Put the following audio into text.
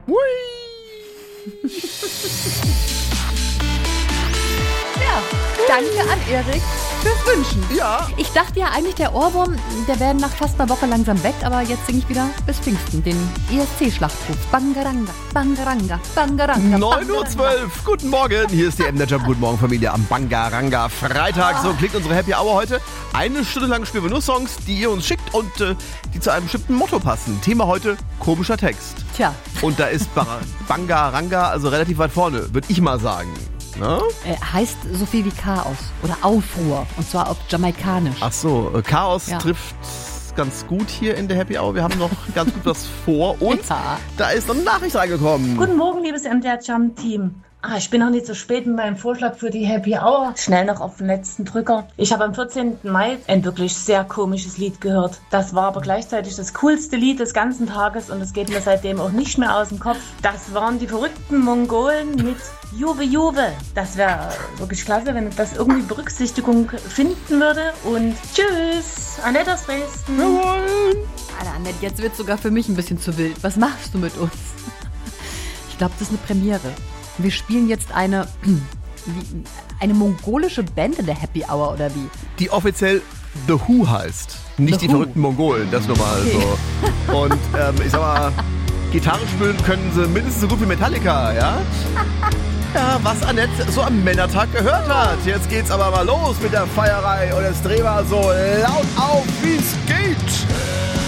Hui. Ja, danke an Erik fürs Wünschen. Ja. Ich dachte ja eigentlich, der Ohrwurm, der wäre nach fast einer Woche langsam weg, aber jetzt singe ich wieder bis Pfingsten den ESC-Schlachtruf. Bangaranga, Bangaranga, Bangaranga. 9:12 Uhr. Guten Morgen. Hier ist die MDR Jam. Guten Morgen, Familie, am Bangaranga Freitag. So klingt unsere Happy Hour heute. Eine Stunde lang spielen wir nur Songs, die ihr uns schickt und die zu einem bestimmten Motto passen. Thema heute, komischer Text. Tja. Und da ist Bangaranga also relativ weit vorne, würde ich mal sagen. Ne? Heißt so viel wie Chaos oder Aufruhr, und zwar auf Jamaikanisch. Ach so, Chaos Ja. trifft ganz gut hier in der Happy Hour. Wir haben noch ganz gut was vor uns. Ja. Da ist noch eine Nachricht reingekommen. Guten Morgen, liebes MDR Jam Team. Ich bin noch nicht so spät mit meinem Vorschlag für die Happy Hour. Schnell noch auf den letzten Drücker. Ich habe am 14. Mai ein wirklich sehr komisches Lied gehört. Das war aber gleichzeitig das coolste Lied des ganzen Tages und es geht mir seitdem auch nicht mehr aus dem Kopf. Das waren die verrückten Mongolen mit Juve Juve. Das wäre wirklich klasse, wenn das irgendwie Berücksichtigung finden würde. Und tschüss, Annette aus Dresden. Alter, Annette, jetzt wird sogar für mich ein bisschen zu wild. Was machst du mit uns? Ich glaube, das ist eine Premiere. Wir spielen jetzt eine mongolische Band in der Happy Hour, oder wie? Die offiziell The Who heißt. Nicht The die Who. verrückten Mongolen, das nochmal Okay. so. Und ich sag mal, Gitarre spielen können sie mindestens so gut wie Metallica, ja? Ja, was Annette so am Männertag gehört hat. Jetzt geht's aber mal los mit der Feierei und es drehen wir so laut auf, wie es geht.